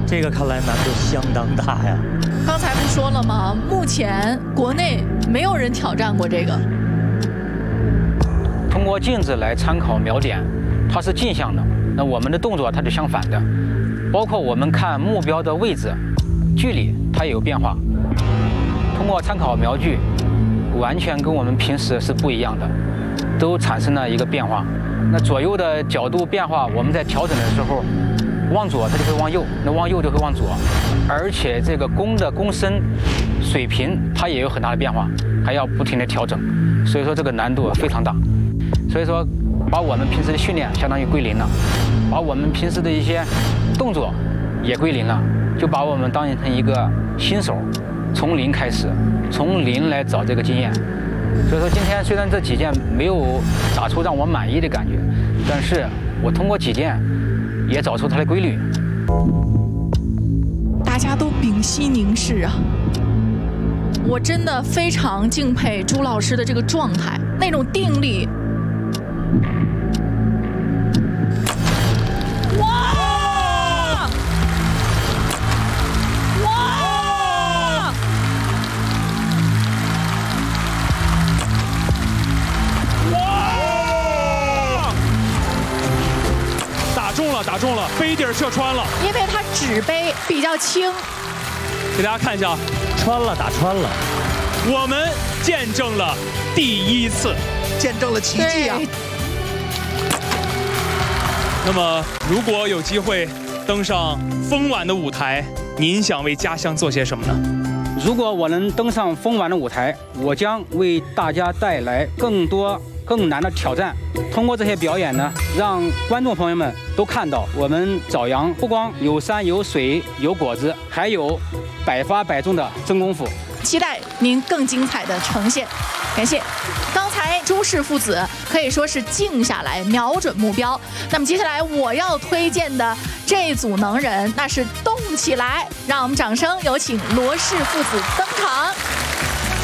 这个看来难度相当大呀。 刚才不说了吗？目前国内没有人挑战过这个。 通过镜子来参考瞄点，它是镜像的，那我们的动作它是相反的。包括我们看目标的位置、距离，它也有变化。通过参考瞄具，完全跟我们平时是不一样的，都产生了一个变化。那左右的角度变化，我们在调整的时候，往左它就会往右，那往右就会往左，而且这个弓的弓身、水平它也有很大的变化，还要不停地调整，所以说这个难度非常大。所以说，把我们平时的训练相当于归零了，把我们平时的一些动作也归零了，就把我们当成一个新手，从零开始，从零来找这个经验。所以说今天虽然这几件没有打出让我满意的感觉，但是我通过几件也找出它的规律。 大家都屏息凝视啊！我真的非常敬佩朱老师的这个状态，那种定力。哇！哇！ 哇！打中了，打中了，杯底射穿了。 因为它纸杯比较轻。 给大家看一下， 穿了，打穿了。 我们见证了第一次， 见证了奇迹啊！ 那么，如果有机会登上风晚的舞台，您想为家乡做些什么呢？ 如果我能登上风晚的舞台，我将为大家带来更多更难的挑战。通过这些表演呢，让观众朋友们都看到我们枣阳不光有山有水有果子，还有百发百中的真功夫。 期待您更精彩的呈现，感谢。刚才朱氏父子可以说是静下来，瞄准目标。那么接下来我要推荐的这组能人，那是动起来。让我们掌声有请罗氏父子登场。